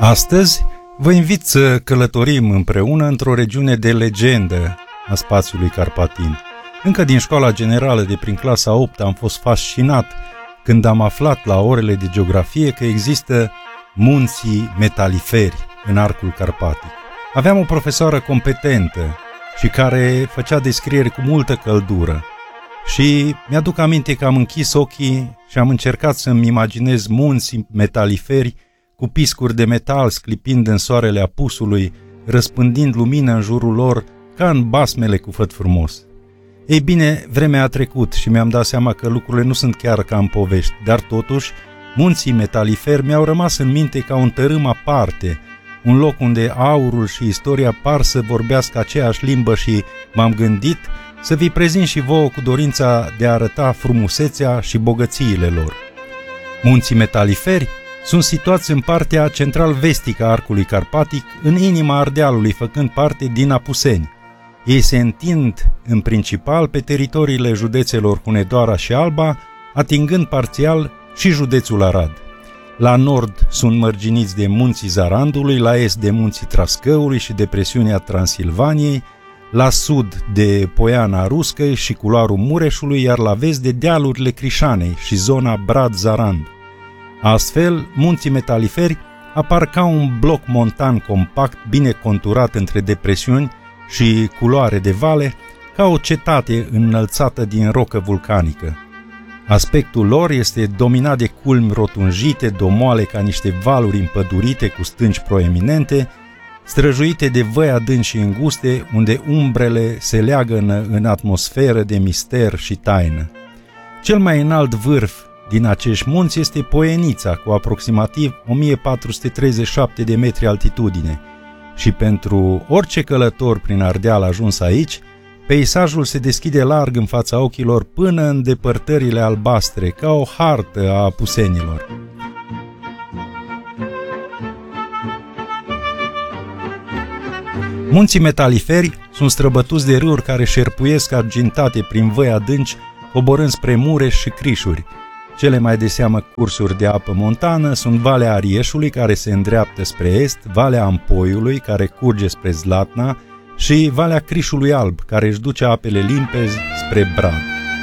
Astăzi vă invit să călătorim împreună într-o regiune de legendă a spațiului carpatin. Încă din școala generală de prin clasa 8 am fost fascinat când am aflat la orele de geografie că există munții metaliferi în arcul carpatic. Aveam o profesoară competentă și care făcea descrieri cu multă căldură și mi-aduc aminte că am închis ochii și am încercat să-mi imaginez munții metaliferi cu piscuri de metal sclipind în soarele apusului, răspândind lumină în jurul lor ca în basmele cu făt frumos. Ei bine, vremea a trecut și mi-am dat seama că lucrurile nu sunt chiar ca în povești, dar totuși, munții metaliferi mi-au rămas în minte ca un tărâm aparte, un loc unde aurul și istoria par să vorbească aceeași limbă și m-am gândit să vi prezint și vouă cu dorința de a arăta frumusețea și bogățiile lor. Munții metaliferi sunt situați în partea central-vestică a arcului carpatic, în inima Ardealului, făcând parte din Apuseni. Ei se întind în principal pe teritoriile județelor Hunedoara și Alba, atingând parțial și județul Arad. La nord sunt mărginiți de munții Zarandului, la est de munții Trascăului și depresiunea Transilvaniei, la sud de Poiana Ruscăi și culoarul Mureșului, iar la vest de dealurile Crișanei și zona Brad-Zarand. Astfel, munții metaliferi apar ca un bloc montan compact, bine conturat între depresiuni și culoare de vale, ca o cetate înălțată din rocă vulcanică. Aspectul lor este dominat de culmi rotunjite, domoale ca niște valuri împădurite cu stânci proeminente, străjuite de văi adânci și înguste, unde umbrele se leagănă în atmosferă de mister și taină. Cel mai înalt vârf din acești munți este Poienița, cu aproximativ 1437 de metri altitudine, și pentru orice călător prin Ardeal ajuns aici, peisajul se deschide larg în fața ochilor până în depărtările albastre, ca o hartă a apusenilor. Munții metaliferi sunt străbătuți de râuri care șerpuiesc argintate prin văi adânci, coborând spre Mureș și Crișuri. Cele mai de seamă cursuri de apă montană sunt Valea Arieșului, care se îndreaptă spre est, Valea Ampoiului, care curge spre Zlatna, și Valea Crișului Alb, care își duce apele limpezi spre Brad.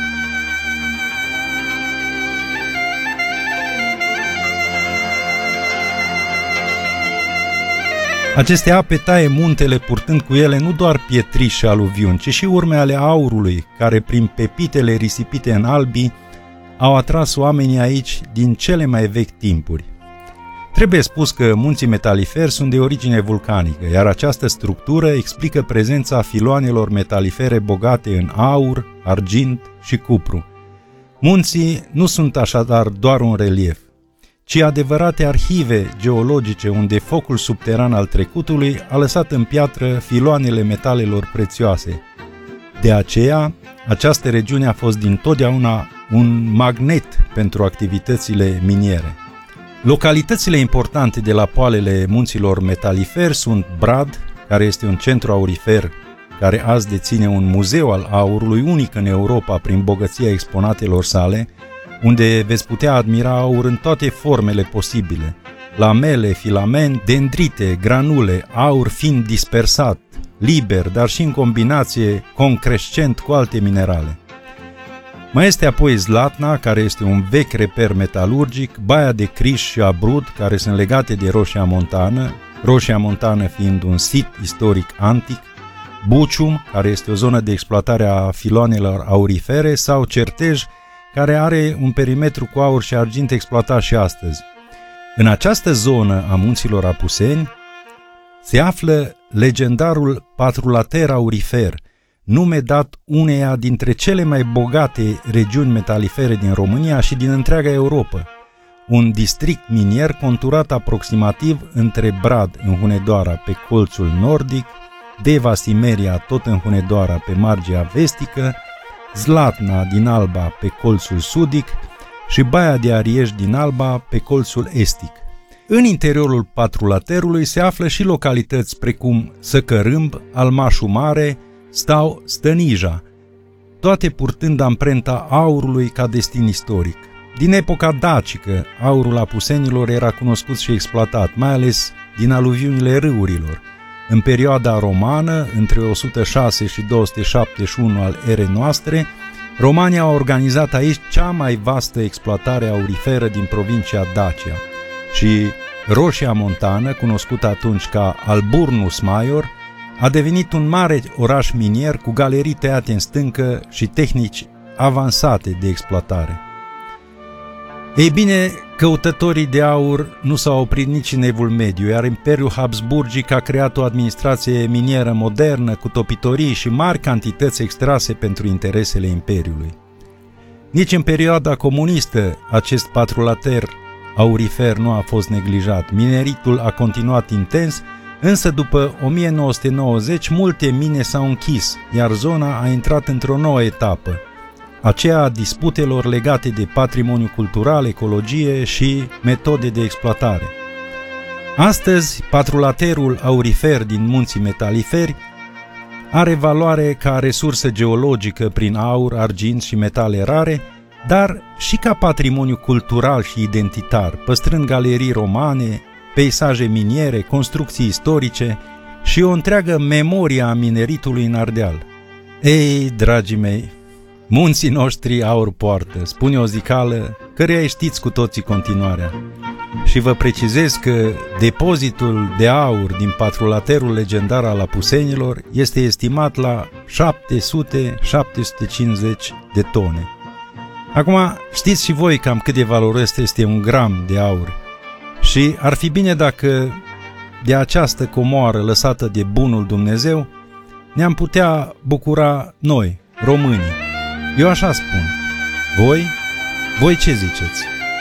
Aceste ape taie muntele, purtând cu ele nu doar pietriși și aluviuni, ci și urme ale aurului, care prin pepitele risipite în albii au atras oamenii aici din cele mai vechi timpuri. Trebuie spus că munții metaliferi sunt de origine vulcanică, iar această structură explică prezența filoanelor metalifere bogate în aur, argint și cupru. Munții nu sunt așadar doar un relief, ci adevărate arhive geologice unde focul subteran al trecutului a lăsat în piatră filoanele metalelor prețioase. De aceea, această regiune a fost dintotdeauna un magnet pentru activitățile miniere. Localitățile importante de la poalele munților metaliferi sunt Brad, care este un centru aurifer care azi deține un muzeu al aurului unic în Europa prin bogăția exponatelor sale, unde veți putea admira aur în toate formele posibile: lamele, filament, dendrite, granule, aur fiind dispersat, liber, dar și în combinație concrescent cu alte minerale. Mai este apoi Zlatna, care este un vechi reper metalurgic, Baia de Criș și Abrud, care sunt legate de Roșia Montană fiind un sit istoric antic, Bucium, care este o zonă de exploatare a filoanelor aurifere, sau Certej, care are un perimetru cu aur și argint exploatat și astăzi. În această zonă a munților Apuseni se află legendarul Patrulater aurifer, nume dat uneia dintre cele mai bogate regiuni metalifere din România și din întreaga Europa, un district minier conturat aproximativ între Brad în Hunedoara pe colțul nordic, Deva Simeria tot în Hunedoara pe marginea vestică, Zlatna din Alba pe colțul sudic și Baia de Arieș din Alba pe colțul estic. În interiorul Patrulaterului se află și localități precum Săcărâmb, Almașu Mare sau Stănija, toate purtând amprenta aurului ca destin istoric. Din epoca dacică, aurul apusenilor era cunoscut și exploatat, mai ales din aluviunile râurilor. În perioada romană, între 106 și 271 al erei noastre, romanii au organizat aici cea mai vastă exploatare auriferă din provincia Dacia și Roșia Montană, cunoscută atunci ca Alburnus Maior, a devenit un mare oraș minier cu galerii tăiate în stâncă și tehnici avansate de exploatare. Ei bine, căutătorii de aur nu s-au oprit nici în Evul Mediu, iar Imperiul Habsburgic a creat o administrație minieră modernă cu topitorii și mari cantități extrase pentru interesele Imperiului. Nici în perioada comunistă acest patrulater aurifer nu a fost neglijat. Mineritul a continuat intens, însă după 1990 multe mine s-au închis, iar zona a intrat într-o nouă etapă, aceea a disputelor legate de patrimoniu cultural, ecologie și metode de exploatare. Astăzi, patrulaterul aurifer din munții metaliferi are valoare ca resursă geologică prin aur, argint și metale rare, dar și ca patrimoniu cultural și identitar, păstrând galerii romane, peisaje miniere, construcții istorice și o întreagă memorie a mineritului în Ardeal. Ei, dragii mei, munții noștri aur poartă, spune o zicală căreia știți cu toții continuarea. Și vă precizez că depozitul de aur din patrulaterul legendar al apusenilor este estimat la 700-750 de tone. Acum, știți și voi cam cât de valoros este un gram de aur și ar fi bine dacă de această comoară lăsată de bunul Dumnezeu ne-am putea bucura noi, românii. Eu așa spun. Voi ce ziceți?